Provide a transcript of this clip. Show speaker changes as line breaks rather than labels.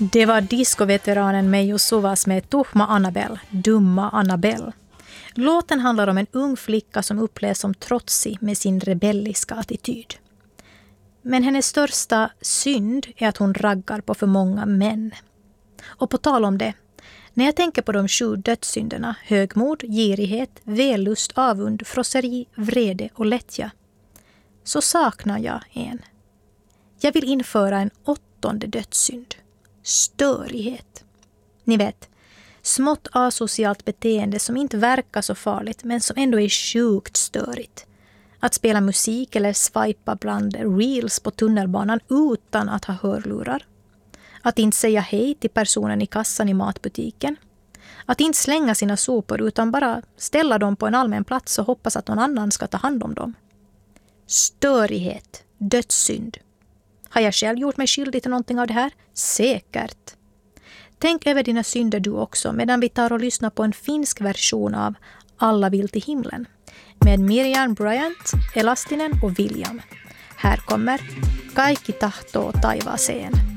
Det var discoveteranen Meijo Suvas med Tuhma Annabelle, Dumma Annabelle. Låten handlar om en ung flicka som upplevs som trotsig med sin rebelliska attityd. Men hennes största synd är att hon raggar på för många män. Och på tal om det, när jag tänker på de 7 dödssynderna, högmod, girighet, vällust, avund, frosseri, vrede och lättja, så saknar jag en. Jag vill införa en 8:e dödssynd. Störighet. Ni vet, smått asocialt beteende som inte verkar så farligt men som ändå är sjukt störigt. Att spela musik eller swipa bland reels på tunnelbanan utan att ha hörlurar. Att inte säga hej till personen i kassan i matbutiken. Att inte slänga sina sopor utan bara ställa dem på en allmän plats och hoppas att någon annan ska ta hand om dem. Störighet, dödssynd. Har jag själv gjort mig skyldig till någonting av det här? Säkert. Tänk över dina synder du också medan vi tar och lyssnar på en finsk version av Alla vill till himlen med Miriam Bryant, Elastinen och William. Här kommer Kaikki tahtoo taivaaseen.